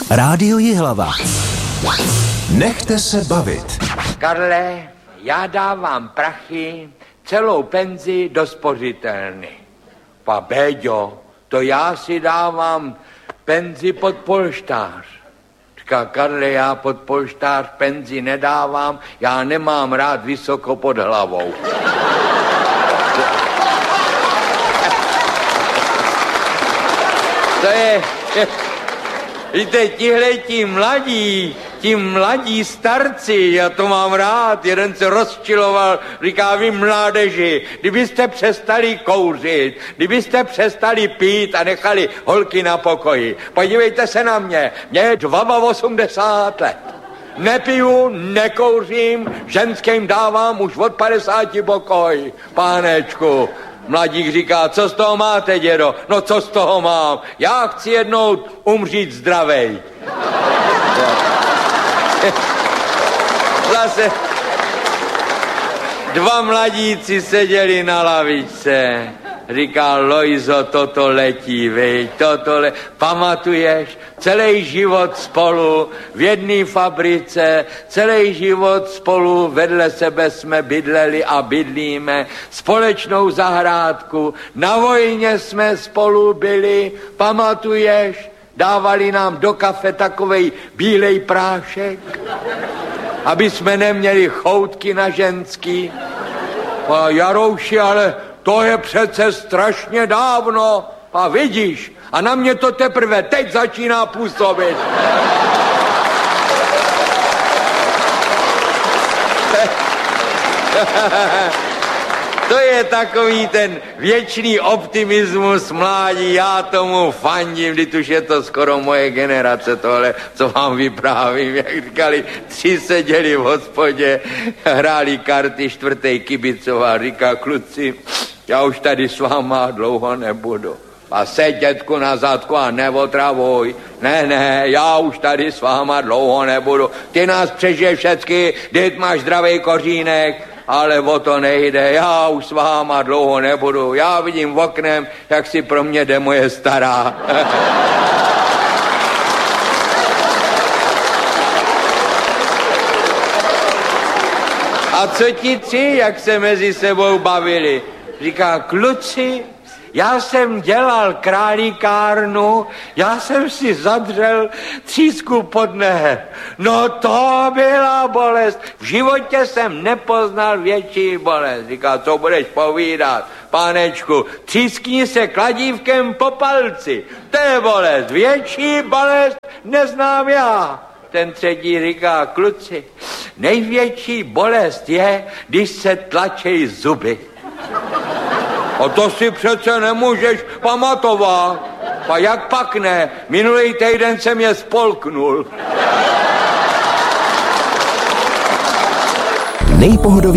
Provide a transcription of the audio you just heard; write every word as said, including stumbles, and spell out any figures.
Rádio Jihlava. Nechte se bavit. Karle, já dávám prachy, celou penzi do spořitelny. Pa Béďo, to já si dávám penzi pod polštář. Říká, Karle, já pod polštář penzi nedávám, já nemám rád vysoko pod hlavou. To je, víte, tihleti mladí, ti mladí starci, já to mám rád, jeden se rozčiloval, říká, vy mládeži, kdybyste přestali kouřit, kdybyste přestali pít a nechali holky na pokoji. Podívejte se na mě, mě je osmdesát dva let. Nepiju, nekouřím, ženským dávám už od padesáti pokoj, pánečku. Mladík říká, co z toho máte, dědo? No co z toho mám? Já chci jednou umřít zdravej. Zase dva mladíci seděli na lavičce. Říká, Lojzo, toto letí, viď, toto letí. Pamatuješ, celý život spolu v jedné fabrice, celý život spolu vedle sebe jsme bydleli a bydlíme, společnou zahrádku, na vojně jsme spolu byli, pamatuješ, dávali nám do kafe takovej bílej prášek, aby jsme neměli choutky na ženský. A Jarouši, ale to je přece strašně dávno. A vidíš, a na mě to teprve teď začíná působit. To je takový ten věčný optimismus mládí, já tomu fandím, když už je to skoro moje generace tohle, co vám vyprávím, jak říkali, tři seděli v hospodě, hráli karty, čtvrtej kibicoval, říká, kluci, já už tady s váma dlouho nebudu. A seď, dětku, na zadku a neotravuj. Ne, ne, já už tady s váma dlouho nebudu. Ty nás přežije všecky, ty máš zdravý kořínek, ale o to nejde, já už s váma dlouho nebudu. Já vidím v oknem, jak si pro mě jde moje stará. A co ti tři, jak se mezi sebou bavili? Říká, kluci, já jsem dělal králíkárnu, já jsem si zadřel třísku pod nehem. No to byla bolest. V životě jsem nepoznal větší bolest. Říká, co budeš povídat? Pánečku, třískni se kladívkem po palci. To je bolest. Větší bolest neznám já. Ten třetí říká, kluci, největší bolest je, když se tlačej zuby. A to si přece nemůžeš pamatovat. A jak pak ne? Minulý týden jsem je spolknul. Nejpohodovější